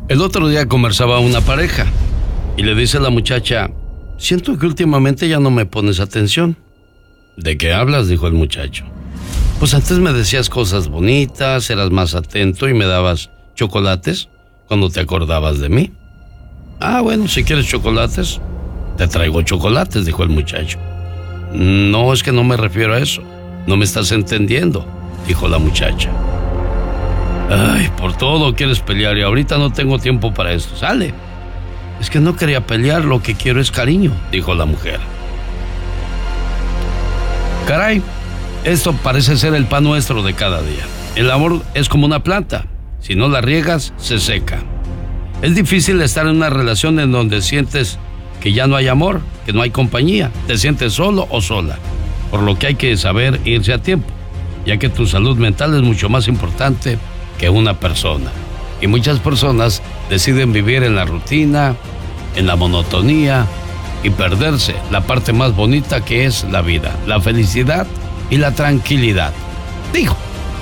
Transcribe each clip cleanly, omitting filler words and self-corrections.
El otro día conversaba una pareja y le dice a la muchacha: siento que últimamente ya no me pones atención. ¿De qué hablas?, dijo el muchacho. Pues antes me decías cosas bonitas, eras más atento y me dabas chocolates cuando te acordabas de mí. Ah, bueno, si quieres chocolates, te traigo chocolates, dijo el muchacho. No, es que no me refiero a eso. No me estás entendiendo, dijo la muchacha. Ay, por todo quieres pelear y ahorita no tengo tiempo para esto. Sale. Es que no quería pelear, lo que quiero es cariño, dijo la mujer. Caray, esto parece ser el pan nuestro de cada día. El amor es como una planta. Si no la riegas, se seca. Es difícil estar en una relación en donde sientes que ya no hay amor, que no hay compañía. Te sientes solo o sola. Por lo que hay que saber irse a tiempo, ya que tu salud mental es mucho más importante que una persona. Y muchas personas deciden vivir en la rutina, en la monotonía y perderse la parte más bonita que es la vida, la felicidad y la tranquilidad. Digo.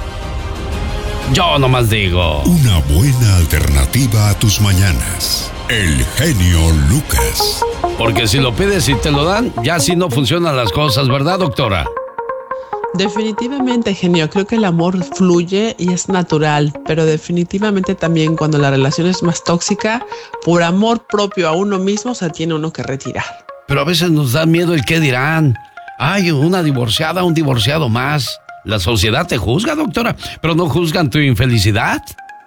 Yo nomás digo. Una buena alternativa a tus mañanas. El genio Lucas. Porque si lo pides y te lo dan, ya así no funcionan las cosas, ¿verdad, doctora? Definitivamente, genio, creo que el amor fluye y es natural, pero definitivamente también cuando la relación es más tóxica, por amor propio a uno mismo se tiene uno que retirar. Pero a veces nos da miedo el qué dirán. Ay, una divorciada, un divorciado más. La sociedad te juzga, doctora, pero no juzgan tu infelicidad.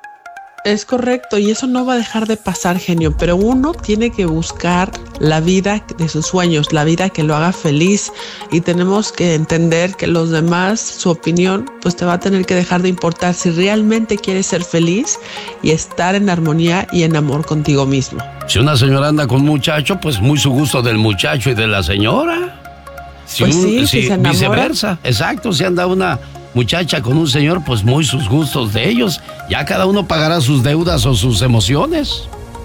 Es correcto, y eso no va a dejar de pasar, genio, pero uno tiene que buscar la vida de sus sueños, la vida que lo haga feliz, y tenemos que entender que los demás, su opinión, pues te va a tener que dejar de importar si realmente quieres ser feliz y estar en armonía y en amor contigo mismo. Si una señora anda con un muchacho, pues muy su gusto del muchacho y de la señora. Si viceversa, exacto, si anda una muchacha con un señor, pues muy sus gustos de ellos. Ya cada uno pagará sus deudas o sus emociones.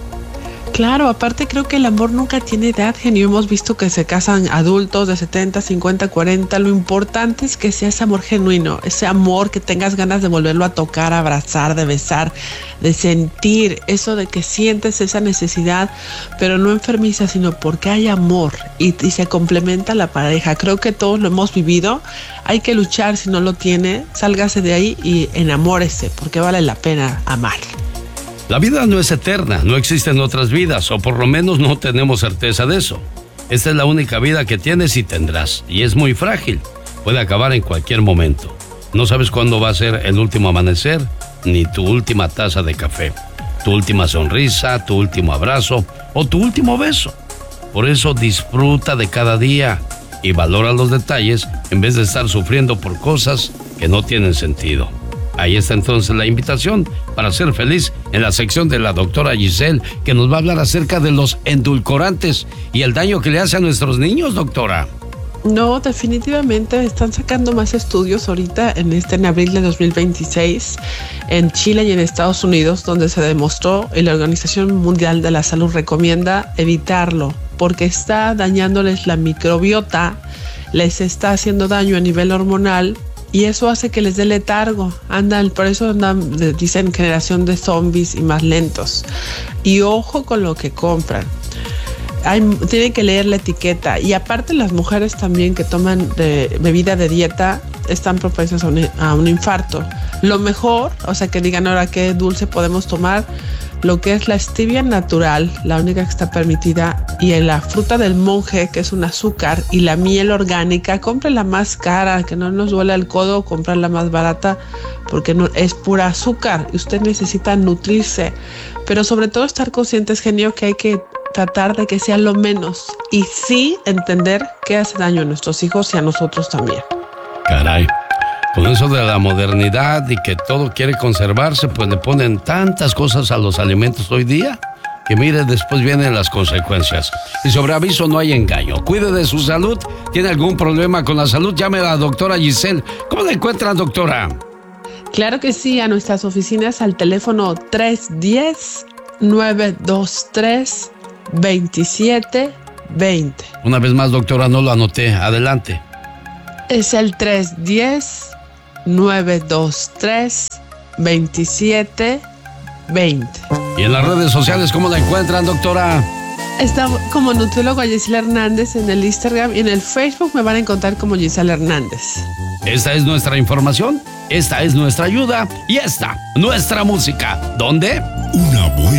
Claro, aparte creo que el amor nunca tiene edad, genio. Hemos visto que se casan adultos de 70, 50, 40. Lo importante es que sea ese amor genuino, ese amor que tengas ganas de volverlo a tocar, abrazar, de besar, de sentir, eso de que sientes esa necesidad, pero no enfermiza, sino porque hay amor y se complementa la pareja. Creo que todos lo hemos vivido. Hay que luchar, si no lo tiene, sálgase de ahí y enamórese, porque vale la pena amar. La vida no es eterna, no existen otras vidas, o por lo menos no tenemos certeza de eso. Esta es la única vida que tienes y tendrás, y es muy frágil. Puede acabar en cualquier momento. No sabes cuándo va a ser el último amanecer, ni tu última taza de café, tu última sonrisa, tu último abrazo o tu último beso. Por eso disfruta de cada día y valora los detalles en vez de estar sufriendo por cosas que no tienen sentido. Ahí está entonces la invitación para ser feliz en la sección de la doctora Giselle, que nos va a hablar acerca de los endulcorantes y el daño que le hace a nuestros niños, doctora. No, definitivamente están sacando más estudios ahorita en abril de 2026 en Chile y en Estados Unidos, donde se demostró y la Organización Mundial de la Salud recomienda evitarlo porque está dañándoles la microbiota, les está haciendo daño a nivel hormonal. Y eso hace que les dé letargo. Por eso dicen generación de zombies y más lentos. Y ojo con lo que compran. Tienen que leer la etiqueta. Y aparte las mujeres también que toman bebida de dieta están propensas a un infarto. Lo mejor, o sea, que digan ahora qué dulce podemos tomar, lo que es la stevia natural, la única que está permitida, y la fruta del monje, que es un azúcar, y la miel orgánica. Compre la más cara, que no nos duele el codo, comprar la más barata, porque no, es pura azúcar, y usted necesita nutrirse, pero sobre todo estar conscientes, genio, que hay que tratar de que sea lo menos, y sí entender que hace daño a nuestros hijos y a nosotros también. Caray. Con eso de la modernidad y que todo quiere conservarse, pues le ponen tantas cosas a los alimentos hoy día que mire, después vienen las consecuencias. Y sobre aviso no hay engaño. Cuide de su salud. ¿Tiene algún problema con la salud? Llame a la doctora Giselle. ¿Cómo la encuentran, doctora? Claro que sí, a nuestras oficinas al teléfono 310-923-2720. Una vez más, doctora, no lo anoté. Adelante. Es el 310-923-2720. ¿Y en las redes sociales cómo la encuentran, doctora? Está como nutrióloga Gisela Hernández en el Instagram y en el Facebook me van a encontrar como Gisela Hernández. Esta es nuestra información, esta es nuestra ayuda y esta, nuestra música. ¿Dónde? Una buena